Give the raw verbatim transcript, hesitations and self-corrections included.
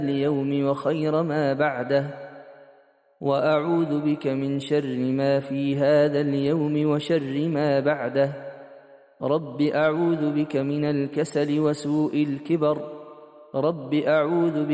اليوم وخير ما بعده، وأعوذ بك من شر ما في هذا اليوم وشر ما بعده. رب أعوذ بك من الكسل وسوء الكبر. رب أعوذ بك